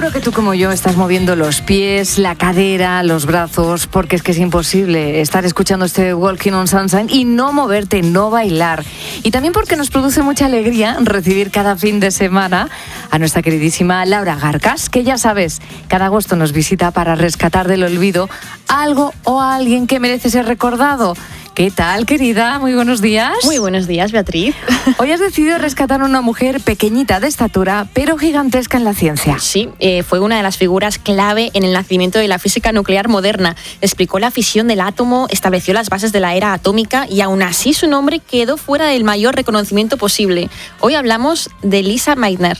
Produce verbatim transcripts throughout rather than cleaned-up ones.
Seguro que tú como yo estás moviendo los pies, la cadera, los brazos, porque es que es imposible estar escuchando este Walking on Sunshine y no moverte, no bailar. Y también porque nos produce mucha alegría recibir cada fin de semana a nuestra queridísima Laura Garcas, que ya sabes, cada agosto nos visita para rescatar del olvido algo o a alguien que merece ser recordado. ¿Qué tal, querida? Muy buenos días. Muy buenos días, Beatriz. Hoy has decidido rescatar a una mujer pequeñita de estatura, pero gigantesca en la ciencia. Sí, eh, fue una de las figuras clave en el nacimiento de la física nuclear moderna. Explicó la fisión del átomo, estableció las bases de la era atómica y aún así su nombre quedó fuera del mayor reconocimiento posible. Hoy hablamos de Lisa Meitner.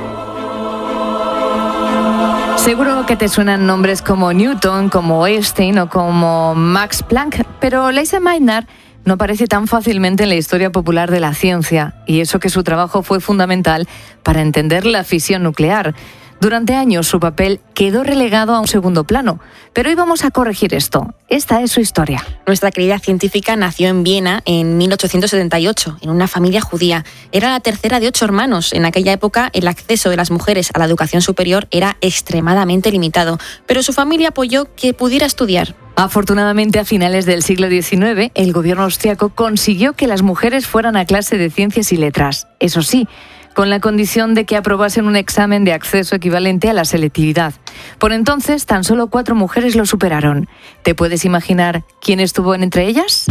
Seguro que te suenan nombres como Newton, como Einstein o como Max Planck, pero Lisa Meitner no aparece tan fácilmente en la historia popular de la ciencia, y eso que su trabajo fue fundamental para entender la fisión nuclear. Durante años su papel quedó relegado a un segundo plano, pero hoy vamos a corregir esto. Esta es su historia. Nuestra querida científica nació en Viena en mil ochocientos setenta y ocho, en una familia judía. Era la tercera de ocho hermanos. En aquella época el acceso de las mujeres a la educación superior era extremadamente limitado, pero su familia apoyó que pudiera estudiar. Afortunadamente, a finales del siglo diecinueve, el gobierno austriaco consiguió que las mujeres fueran a clase de ciencias y letras. Eso sí, con la condición de que aprobasen un examen de acceso equivalente a la selectividad. Por entonces, tan solo cuatro mujeres lo superaron. ¿Te puedes imaginar quién estuvo entre ellas?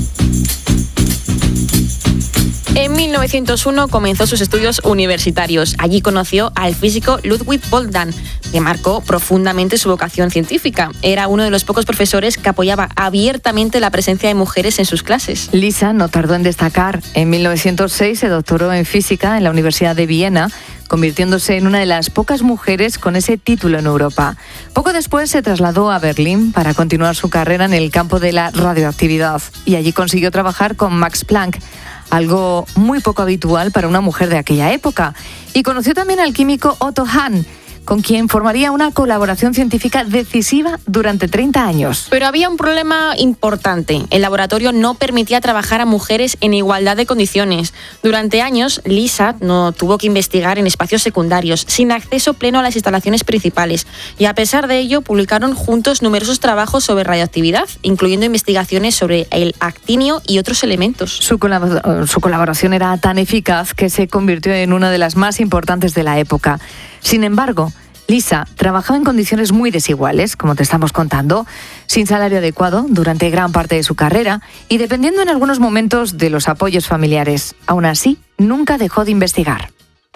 En mil novecientos uno comenzó sus estudios universitarios. Allí conoció al físico Ludwig Boltzmann, que marcó profundamente su vocación científica. Era uno de los pocos profesores que apoyaba abiertamente la presencia de mujeres en sus clases. Lisa no tardó en destacar. En mil novecientos seis se doctoró en física en la Universidad de Viena, convirtiéndose en una de las pocas mujeres con ese título en Europa. Poco después se trasladó a Berlín para continuar su carrera en el campo de la radioactividad, y allí consiguió trabajar con Max Planck, algo muy poco habitual para una mujer de aquella época. Y conoció también al químico Otto Hahn, con quien formaría una colaboración científica decisiva durante treinta años. Pero había un problema importante. El laboratorio no permitía trabajar a mujeres en igualdad de condiciones. Durante años, Lisa no tuvo que investigar en espacios secundarios, sin acceso pleno a las instalaciones principales. Y a pesar de ello, publicaron juntos numerosos trabajos sobre radioactividad, incluyendo investigaciones sobre el actinio y otros elementos. Su, colabor- su colaboración era tan eficaz que se convirtió en una de las más importantes de la época. Sin embargo, Lisa trabajaba en condiciones muy desiguales, como te estamos contando, sin salario adecuado durante gran parte de su carrera y dependiendo en algunos momentos de los apoyos familiares. Aún así, nunca dejó de investigar.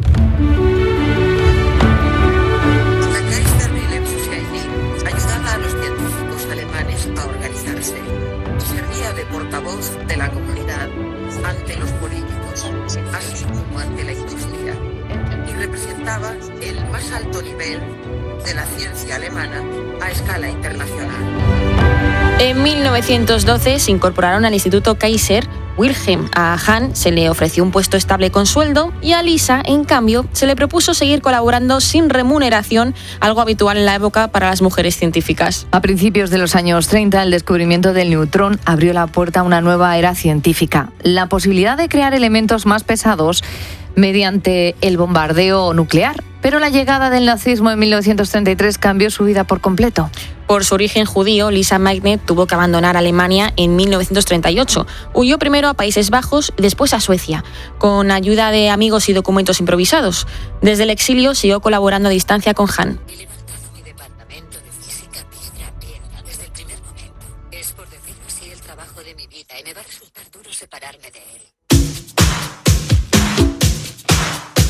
Ayudaba a los científicos alemanes a organizarse. Servía de portavoz de la comunidad ante los políticos, así como ante la industria, y representaba el más alto nivel de la ciencia alemana a escala internacional. En mil novecientos doce se incorporaron al Instituto Kaiser Wilhelm. A Hahn se le ofreció un puesto estable con sueldo y a Lisa, en cambio, se le propuso seguir colaborando sin remuneración, algo habitual en la época para las mujeres científicas. A principios de los años treinta, el descubrimiento del neutrón abrió la puerta a una nueva era científica. La posibilidad de crear elementos más pesados mediante el bombardeo nuclear. Pero la llegada del nazismo en mil novecientos treinta y tres cambió su vida por completo. Por su origen judío, Lisa Meitner tuvo que abandonar Alemania en mil novecientos treinta y ocho. Huyó primero a Países Bajos y después a Suecia, con ayuda de amigos y documentos improvisados. Desde el exilio siguió colaborando a distancia con Hahn. He levantado mi departamento de física piedra a piedra desde el primer momento. Es, por decirlo así, el trabajo de mi vida y me va a resultar duro separarme de él.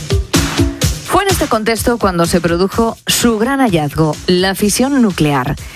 Fue en este contexto cuando se produjo su gran hallazgo, la fisión nuclear.